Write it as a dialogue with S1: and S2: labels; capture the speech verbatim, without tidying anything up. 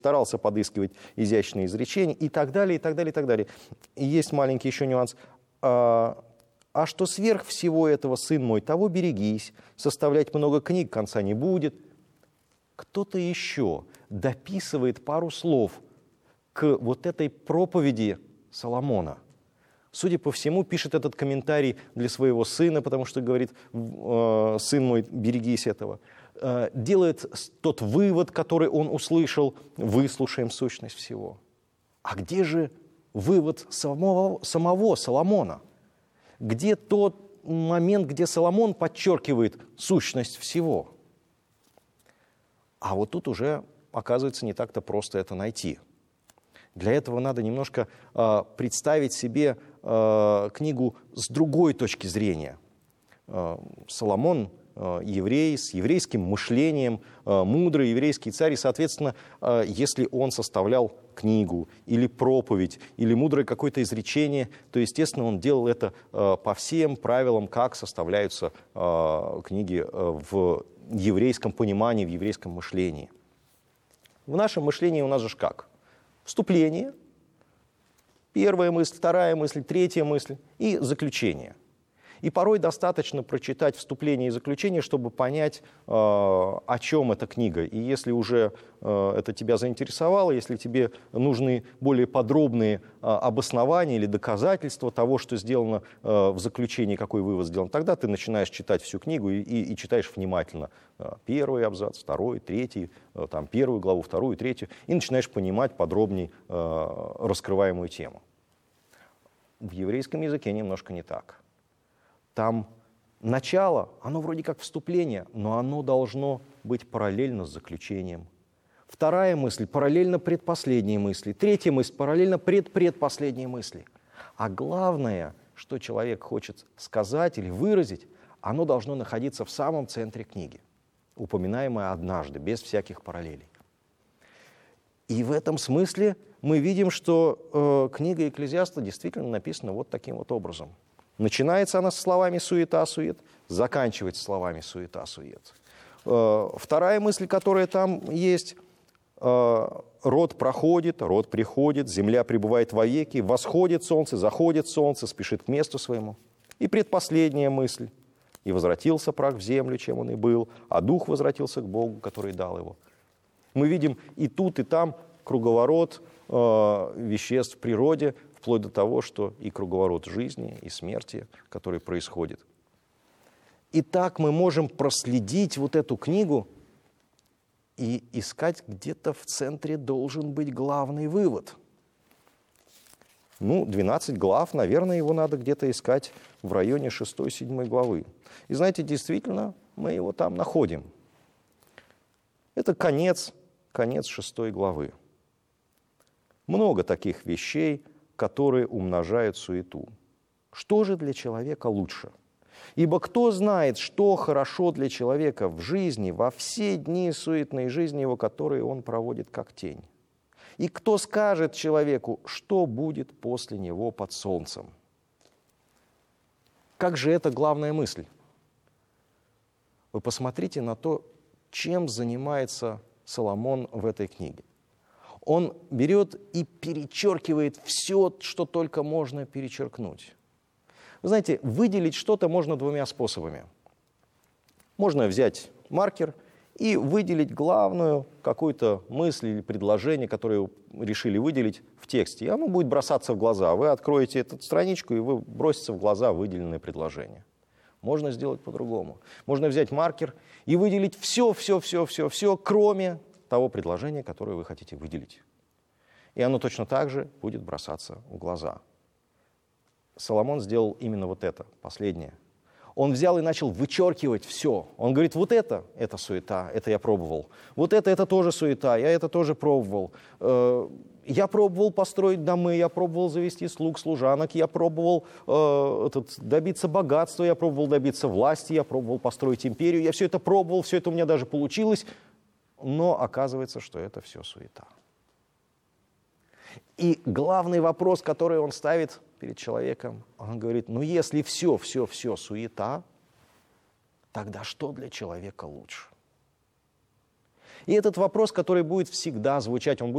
S1: старался подыскивать изящные изречения и так далее, и так далее, и так далее. И есть маленький еще нюанс. А, а что сверх всего этого, сын мой, того берегись, составлять много книг конца не будет. Кто-то еще дописывает пару слов к вот этой проповеди Соломона. Судя по всему, пишет этот комментарий для своего сына, потому что говорит, сын мой, берегись этого. Делает тот вывод, который он услышал, выслушаем сущность всего. А где же вывод самого, самого Соломона? Где тот момент, где Соломон подчеркивает сущность всего? А вот тут уже, оказывается, не так-то просто это найти. Для этого надо немножко э, представить себе э, книгу с другой точки зрения. Э, Соломон э, еврей, с еврейским мышлением, э, мудрый еврейский царь, и, соответственно, э, если он составлял книгу или проповедь, или мудрое какое-то изречение, то, естественно, он делал это э, по всем правилам, как составляются э, книги э, в еврейском понимании, в еврейском мышлении. В нашем мышлении у нас же как? Вступление, первая мысль, вторая мысль, третья мысль и заключение. И порой достаточно прочитать вступление и заключение, чтобы понять, э, о чем эта книга. И если уже э, это тебя заинтересовало, если тебе нужны более подробные э, обоснования или доказательства того, что сделано э, в заключении, какой вывод сделан, тогда ты начинаешь читать всю книгу и, и, и читаешь внимательно э, первый абзац, второй, третий, э, там, первую главу, вторую, третью, и начинаешь понимать подробнее э, раскрываемую тему. В еврейском языке немножко не так. Там начало, оно вроде как вступление, но оно должно быть параллельно с заключением. Вторая мысль параллельно предпоследней мысли. Третья мысль параллельно предпредпоследней мысли. А главное, что человек хочет сказать или выразить, оно должно находиться в самом центре книги, упоминаемое однажды, без всяких параллелей. И в этом смысле мы видим, что э, книга Экклезиаста действительно написана вот таким вот образом. Начинается она со словами «суета-сует», заканчивается словами «суета-сует». Вторая мысль, которая там есть, род проходит, род приходит, земля пребывает вовеки, восходит солнце, заходит солнце, спешит к месту своему. И предпоследняя мысль: «И возвратился прах в землю, чем он и был, а дух возвратился к Богу, который дал его». Мы видим и тут, и там круговорот веществ в природе, вплоть до того, что и круговорот жизни, и смерти, который происходит. И так мы можем проследить вот эту книгу и искать, где-то в центре должен быть главный вывод. Ну, двенадцать глав, наверное, его надо где-то искать в районе шестой-седьмой главы. И знаете, действительно, мы его там находим. Это конец, конец шестой главы. Много таких вещей, которые умножают суету. Что же для человека лучше? Ибо кто знает, что хорошо для человека в жизни, во все дни суетной жизни его, которые он проводит как тень? И кто скажет человеку, что будет после него под солнцем? Как же это главная мысль? Вы посмотрите на то, чем занимается Соломон в этой книге. Он берет и перечеркивает все, что только можно перечеркнуть. Вы знаете, выделить что-то можно двумя способами. Можно взять маркер и выделить главную какую-то мысль или предложение, которое вы решили выделить в тексте. И оно будет бросаться в глаза. Вы откроете эту страничку, и вы бросится в глаза выделенное предложение. Можно сделать по-другому. Можно взять маркер и выделить все, все, все, все, все, кроме того предложения, которое вы хотите выделить. И оно точно так же будет бросаться в глаза. Соломон сделал именно вот это, последнее. Он взял и начал вычеркивать все. Он говорит, вот это, это суета, это я пробовал. Вот это, это тоже суета, я это тоже пробовал. Я пробовал построить домы, я пробовал завести слуг, служанок, я пробовал э, этот, добиться богатства, я пробовал добиться власти, я пробовал построить империю. Я все это пробовал, все это у меня даже получилось. Но оказывается, что это все суета. И главный вопрос, который он ставит перед человеком, он говорит, ну если все, все, все суета, тогда что для человека лучше? И этот вопрос, который будет всегда звучать, он будет